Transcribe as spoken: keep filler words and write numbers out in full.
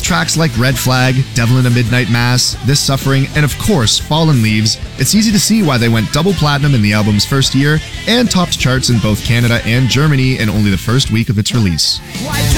tracks like Red Flag, Devil in a Midnight Mass, This Suffering, and of course, Fallen Leaves, it's easy to see why they went double platinum in the album's first year and topped charts in both Canada and Germany in only the first week of its release.